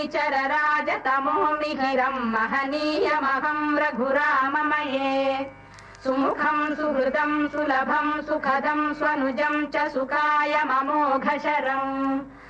चरराजतमो मिहिरम् महनीयमहम् रघुराममये सुमुखम् सुहृदम् सुलभम् सुखदम् स्वनुजम् च सुखाय ममोघशरम्